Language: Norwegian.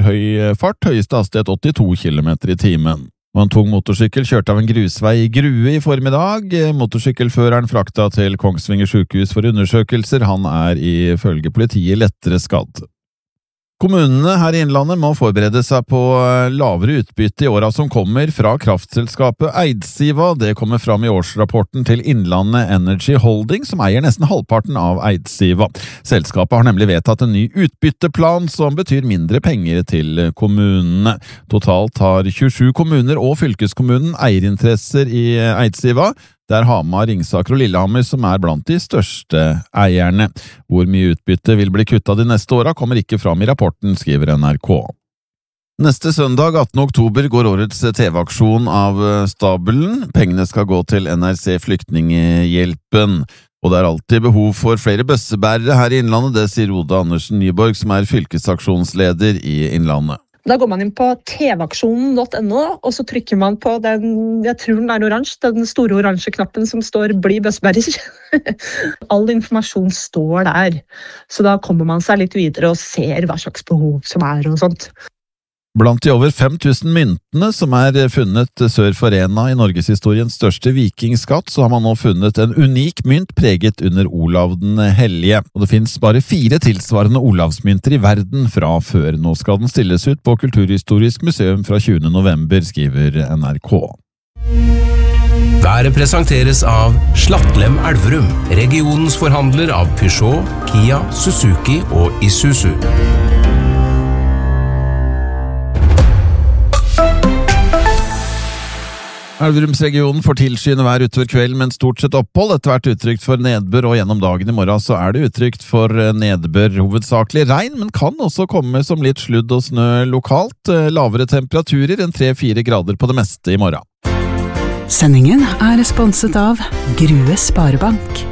rekordhøy fart, høyeste hastighet 82 km i timen. Og en tung motorsykkel kjørte av en grusvei i Grue i formiddag. Motorsykkelføreren frakta til Kongsvinger sykehus for undersøkelser. Han ifølge politiet lettere skadd. Kommunene her i Innlandet må forberede seg på lavere utbytte i åra som kommer fra kraftselskapet Eidsiva. Det kommer fram i årsrapporten til Innlandet Energy Holding, som eier nesten halvparten av Eidsiva. Selskapet har nemlig vedtatt en ny utbytteplan som betyr mindre penger til kommunene. Totalt har 27 kommuner og fylkeskommunen eierinteresser i Eidsiva. Det Hamar, Ringsaker og Lillehammer som blant de største eierne. Hvor mye utbytte vil bli kuttet de neste åra kommer ikke fram i rapporten, skriver NRK. Neste søndag, 18. oktober, går årets TV-aksjon av stabelen. Pengene skal gå til NRC Flyktninghjelpen. Og det alltid behov for flere bøssebærere her i Innlandet, det sier Oda Andersen Nyborg, som fylkesaksjonsleder i Innlandet. Da går man inn på tvaksjonen.no, og så trykker man på den, jeg tror den oransje, den store oransje knappen som står «Bli bøssebærer». All informasjon står der, så da kommer man seg litt videre og ser hva slags behov som og sånt. Blant de over 5000 myntene som funnet sør for Rena i Norgeshistoriens største vikingskatt, så har man nå funnet en unik mynt preget under Olav den Hellige. Og det finnes bare 4 tilsvarende Olavsmynter i verden fra før. Nå skal den stilles ut på Kulturhistorisk museum fra 20. november, skriver NRK. Været presenteres av Slattlem Elverum, regionens forhandler av Peugeot, Kia, Suzuki og Isuzu. Elverumsregionen får tilskyende vær utover kvelden, men stort sett opphold. Etter hvert utrygt for nedbør, og gjennom dagen i morgen så det utrygt for nedbør, hovedsakelig regn, men kan også komme som litt sludd og snø lokalt. Lavere temperaturer enn 3-4 grader på det meste i morgen. Sendingen sponset av Grue Sparebank.